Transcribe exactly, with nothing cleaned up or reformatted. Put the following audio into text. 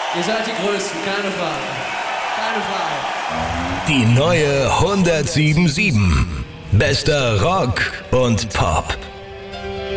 Ihr seid die Größten, keine Frage. Keine Frage. Die neue hundertsieben Komma sieben. Bester Rock und Pop.